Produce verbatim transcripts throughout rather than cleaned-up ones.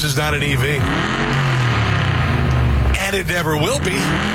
is not an E V. And it never will be.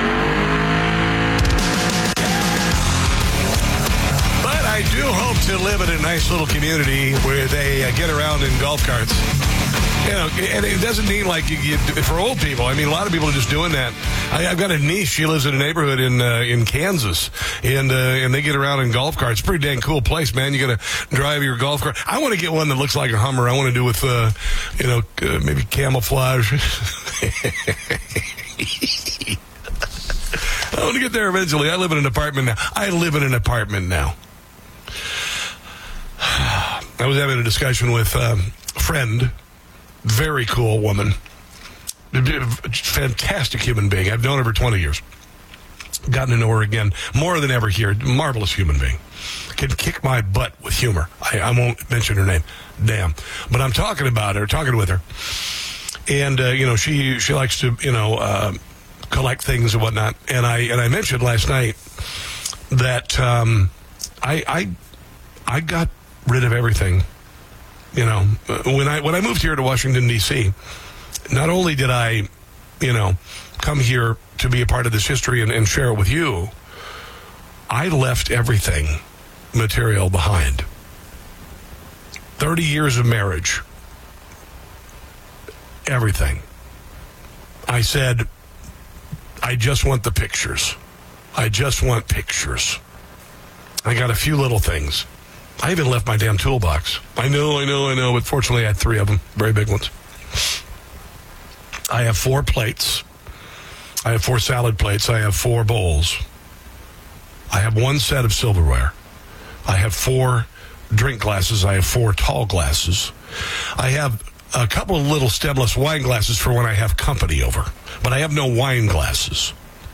But I do hope to live in a nice little community where they uh, get around in golf carts. You know, and it doesn't mean like you, you, for old people. I mean, a lot of people are just doing that. I, I've got a niece. She lives in a neighborhood in uh, in Kansas, and uh, and they get around in golf carts. Pretty dang cool place, man. You got to drive your golf cart. I want to get one that looks like a Hummer. I want to do with, uh, you know, uh, maybe camouflage. I want to get there eventually. I live in an apartment now. I live in an apartment now. I was having a discussion with um, a friend. Very cool woman. Fantastic human being. I've known her for twenty years. Gotten to know her again more than ever here. Marvelous human being. Can kick my butt with humor. I, I won't mention her name. Damn. But I'm talking about her, talking with her. And, uh, you know, she she likes to, you know, uh, collect things and whatnot. And I and I mentioned last night that um, I, I I got rid of everything. You know, when I when I moved here to Washington, D C, not only did I, you know, come here to be a part of this history and, and share it with you, I left everything material behind. thirty years of marriage. Everything. I said, I just want the pictures. I just want pictures. I got a few little things. I even left my damn toolbox. I know, I know, I know, but fortunately I had three of them, very big ones. I have four plates. I have four salad plates. I have four bowls. I have one set of silverware. I have four drink glasses. I have four tall glasses. I have a couple of little stemless wine glasses for when I have company over, but I have no wine glasses.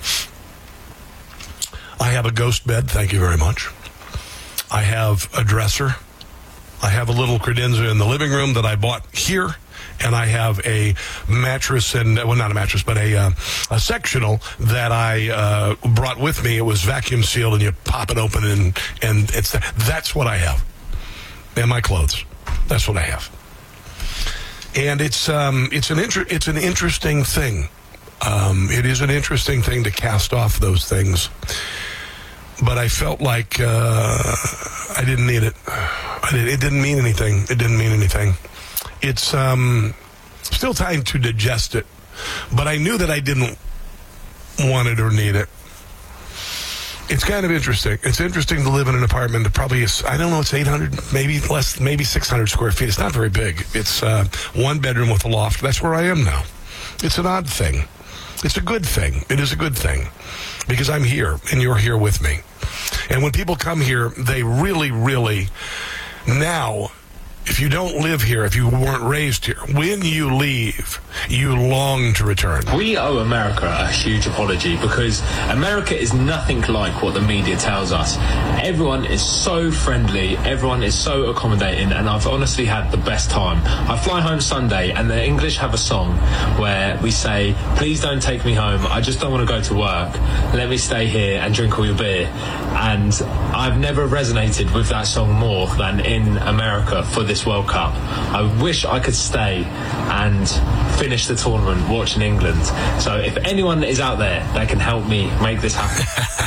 I have a ghost bed, thank you very much. I have a dresser. I have a little credenza in the living room that I bought here. And I have a mattress and, well, not a mattress, but a uh, a sectional that I uh, brought with me. It was vacuum sealed, and you pop it open, and, and it's that's what I have. And my clothes. That's what I have. And it's um it's an inter- it's an interesting thing. Um, it is an interesting thing to cast off those things. But I felt like uh, I didn't need it. I did, it didn't mean anything. It didn't mean anything. It's um, still time to digest it. But I knew that I didn't want it or need it. It's kind of interesting. It's interesting to live in an apartment that probably is, I don't know, it's eight hundred, maybe less, maybe six hundred square feet. It's not very big. It's uh, one bedroom with a loft. That's where I am now. It's an odd thing. It's a good thing. It is a good thing because I'm here and you're here with me. And when people come here, they really, really, now, if you don't live here, if you weren't raised here, when you leave, you long to return. We owe America a huge apology because America is nothing like what the media tells us. Everyone is so friendly, everyone is so accommodating, and I've honestly had the best time. I fly home Sunday, and the English have a song where we say, please don't take me home, I just don't want to go to work. Let me stay here and drink all your beer. And I've never resonated with that song more than in America for this World Cup. I wish I could stay and finish the tournament watching England. So if anyone is out there that can help me make this happen,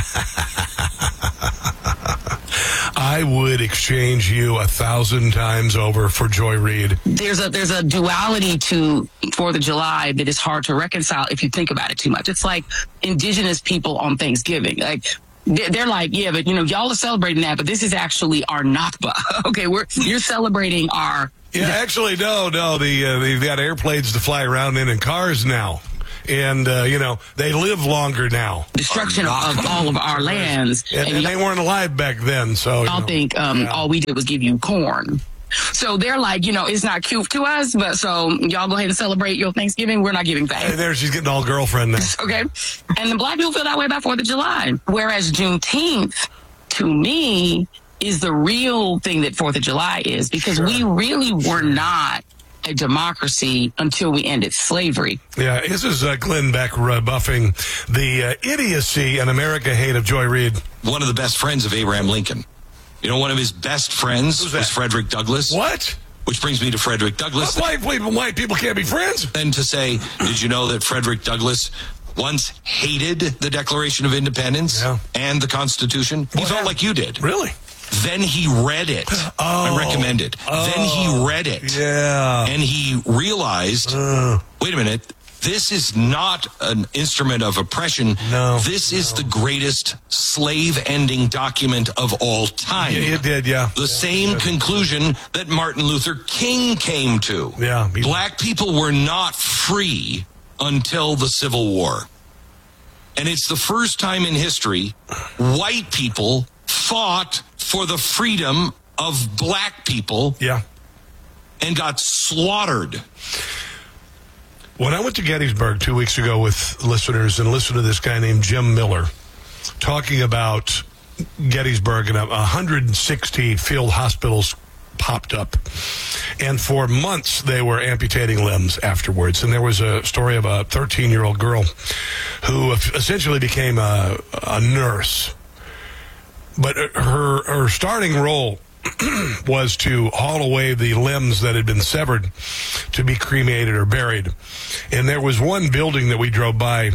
I would exchange you a thousand times over for Joy Reid. There's a there's a duality to Fourth of July that is hard to reconcile if you think about it too much. It's like indigenous people on Thanksgiving. Like, they're like, yeah, but, you know, y'all are celebrating that, but this is actually our Nakba. Okay, we're you're celebrating our... Yeah, actually, no, no. The, uh, they've got airplanes to fly around in and cars now. And, uh, you know, they live longer now. Destruction of, of all of our lands. And, and, and they weren't alive back then, so... Y'all know, think um, yeah. all we did was give you corn. So they're like, you know, it's not cute to us, but so y'all go ahead and celebrate your Thanksgiving. We're not giving thanks. Hey, there, she's getting all girlfriend now. Okay. And the black people feel that way about Fourth of July. Whereas Juneteenth, to me, is the real thing that Fourth of July is, because sure. we really were not a democracy until we ended slavery. Yeah, this is uh, Glenn Beck rebuffing the uh, idiocy and America hate of Joy Reid. One of the best friends of Abraham Lincoln. You know, one of his best friends was Frederick Douglass. What? Which brings me to Frederick Douglass. White people, white people can't be friends. Then to say, did you know that Frederick Douglass once hated the Declaration of Independence yeah. and the Constitution? He what felt happened? like you did. Really? Then he read it. Oh. I recommend it. Oh. Then he read it. Yeah. And he realized, Uh. wait a minute, this is not an instrument of oppression. No. This is the greatest slave-ending document of all time. Yeah, it did, yeah. The yeah, same conclusion that Martin Luther King came to. Yeah. Black people were not free until the Civil War. And it's the first time in history white people fought for the freedom of black people. Yeah. And got slaughtered. When I went to Gettysburg two weeks ago with listeners and listened to this guy named Jim Miller talking about Gettysburg, and one hundred sixty field hospitals popped up. And for months, they were amputating limbs afterwards. And there was a story of a thirteen-year-old girl who essentially became a, a nurse. But her her starting role was to haul away the limbs that had been severed to be cremated or buried. And there was one building that we drove by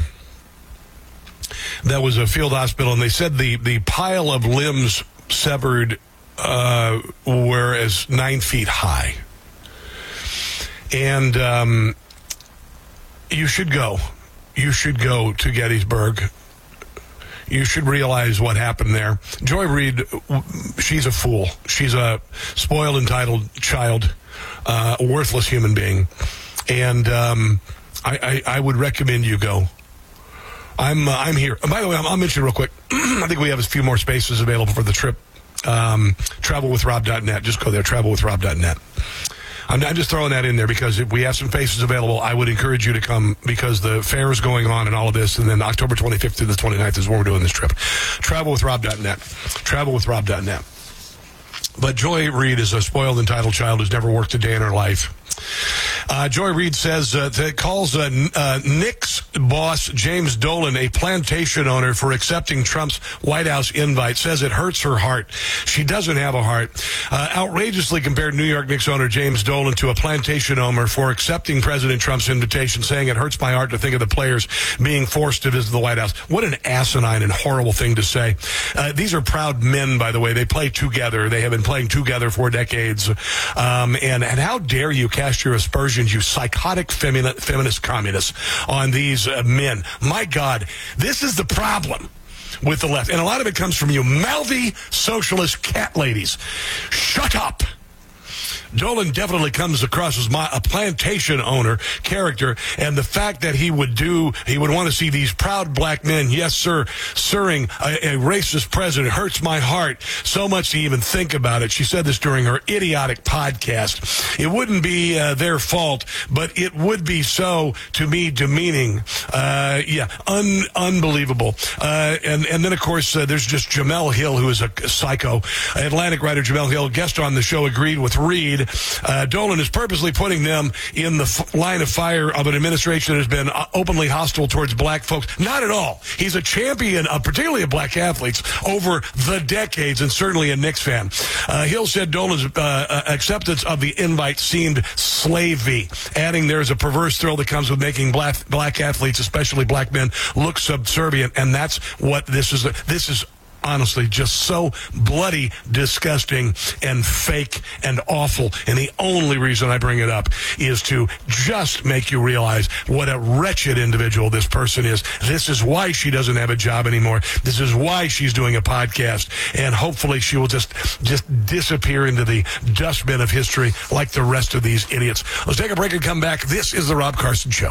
that was a field hospital, and they said the, the pile of limbs severed uh, were as nine feet high. And um, you should go. You should go to Gettysburg. You should realize what happened there. Joy Reid, she's a fool. She's a spoiled, entitled child, uh, a worthless human being. And um, I, I, I would recommend you go. I'm uh, I'm here. And by the way, I'll, I'll mention real quick. I think we have a few more spaces available for the trip. Um, travel with rob dot net. Just go there, travel with rob dot net. I'm, I'm just throwing that in there because if we have some spaces available, I would encourage you to come because the fair is going on and all of this. And then October twenty-fifth through the twenty-ninth is when we're doing this trip. travel with rob dot net. travel with rob dot net. But Joy Reid is a spoiled, entitled child who's never worked a day in her life. Uh, Joy Reid says uh, that calls uh, uh, Nick's boss, James Dolan, a plantation owner for accepting Trump's White House invite, says it hurts her heart. She doesn't have a heart. Uh, outrageously compared New York Knicks owner James Dolan to a plantation owner for accepting President Trump's invitation, saying it hurts my heart to think of the players being forced to visit the White House. What an asinine and horrible thing to say. Uh, these are proud men, by the way. They play together. They have been playing together for decades. Um, and, and how dare you cast your aspersions, you psychotic femini- feminist communists, on these uh, men. My God, this is the problem with the left. And a lot of it comes from you mouthy socialist cat ladies. Shut up. Dolan definitely comes across as my, a plantation owner character, and the fact that he would do, he would want to see these proud black men, yes, sir, sirring a, a racist president hurts my heart so much to even think about it. She said this during her idiotic podcast. It wouldn't be uh, their fault, but it would be so to me demeaning. Uh, yeah, un- unbelievable. Uh, and, and then, of course, uh, there's just Jamel Hill, who is a psycho. Atlantic writer Jamel Hill, guest on the show, agreed with Reid. Uh, Dolan is purposely putting them in the f- line of fire of an administration that has been uh, openly hostile towards black folks. Not at all. He's a champion of particularly of black athletes over the decades, and certainly a Knicks fan. Uh, Hill said Dolan's uh, acceptance of the invite seemed slavey, adding there's a perverse thrill that comes with making black, black athletes, especially black men, look subservient, and that's what this is. This is honestly just so bloody disgusting and fake and awful, and the only reason I bring it up is to just make you realize what a wretched individual this person is. This is why she doesn't have a job anymore. This is why she's doing a podcast, and hopefully she will just just disappear into the dustbin of history like the rest of these idiots. Let's take a break and come back. This is the Rob Carson Show.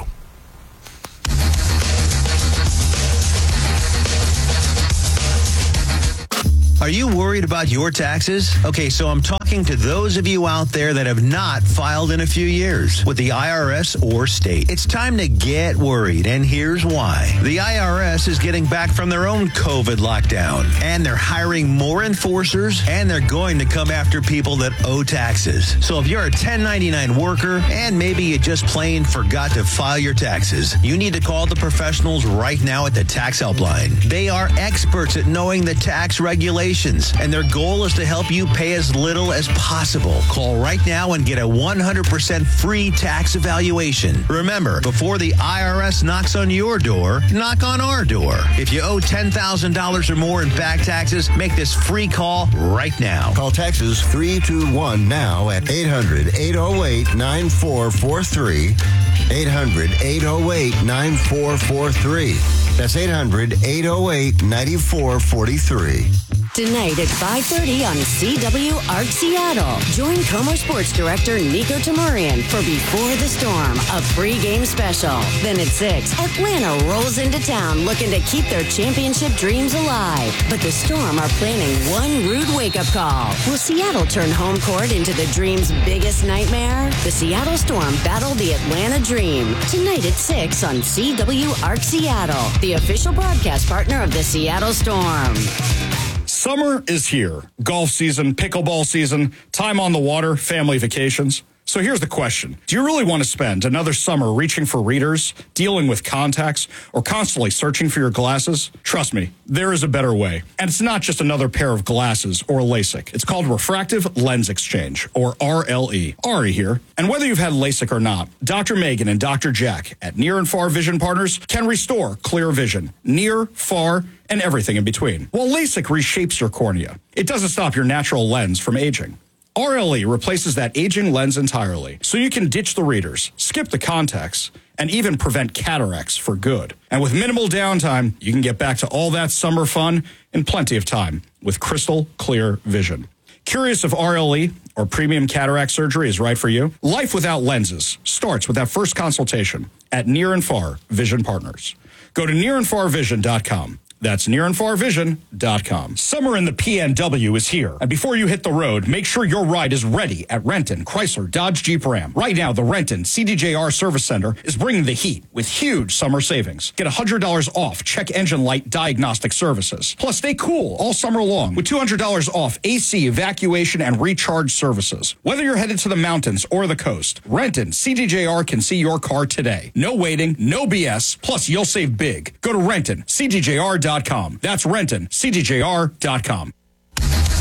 Are you worried about your taxes? Okay, so I'm talking to those of you out there that have not filed in a few years with the I R S or state. It's time to get worried, and here's why. The I R S is getting back from their own COVID lockdown, and they're hiring more enforcers, and they're going to come after people that owe taxes. So if you're a ten ninety-nine worker, and maybe you just plain forgot to file your taxes, you need to call the professionals right now at the Tax Helpline. They are experts at knowing the tax regulations valuations, and their goal is to help you pay as little as possible. Call right now and get a one hundred percent free tax evaluation. Remember, before the I R S knocks on your door, knock on our door. If you owe ten thousand dollars or more in back taxes, make this free call right now. Call Texas three two one now at eight hundred, eight oh eight, nine four four three. eight hundred, eight oh eight, nine four four three. That's eight hundred, eight oh eight, nine four four three. Tonight at five thirty on C W Arc Seattle. Join Como Sports Director Nico Tamurian for Before the Storm, a pre-game special. Then at six, Atlanta rolls into town looking to keep their championship dreams alive. But the Storm are planning one rude wake-up call. Will Seattle turn home court into the Dream's biggest nightmare? The Seattle Storm battle the Atlanta Dream. Tonight at six on C W Arc Seattle, the official broadcast partner of the Seattle Storm. Summer is here. Golf season, pickleball season, time on the water, family vacations. So here's the question. Do you really want to spend another summer reaching for readers, dealing with contacts, or constantly searching for your glasses? Trust me, there is a better way. And it's not just another pair of glasses or LASIK. It's called Refractive Lens Exchange, or R L E. Ari here. And whether you've had LASIK or not, Doctor Megan and Doctor Jack at Near and Far Vision Partners can restore clear vision. Near, far, and everything in between. Well, LASIK reshapes your cornea. It doesn't stop your natural lens from aging. R L E replaces that aging lens entirely, so you can ditch the readers, skip the contacts, and even prevent cataracts for good. And with minimal downtime, you can get back to all that summer fun in plenty of time with crystal clear vision. Curious if R L E or premium cataract surgery is right for you? Life without lenses starts with that first consultation at Near and Far Vision Partners. Go to near and far vision dot com. That's near and far vision dot com. Summer in the P N W is here. And before you hit the road, make sure your ride is ready at Renton, Chrysler, Dodge, Jeep, Ram. Right now, the Renton C D J R Service Center is bringing the heat with huge summer savings. Get one hundred dollars off check engine light diagnostic services. Plus, stay cool all summer long with two hundred dollars off A C evacuation and recharge services. Whether you're headed to the mountains or the coast, Renton C D J R can see your car today. No waiting, no B S. Plus, you'll save big. Go to Renton C D J R dot com. That's Renton C D J R dot com.